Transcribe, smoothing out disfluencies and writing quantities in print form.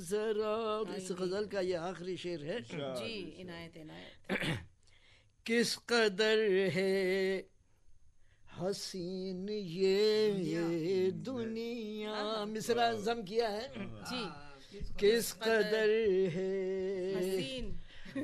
जरा, इस गजल का ये आखिरी शेर है जी। इनायत इनायत। किस कदर है हसीन ये दुनिया, मिसरा जम किया है जी। किस कदर है हसीन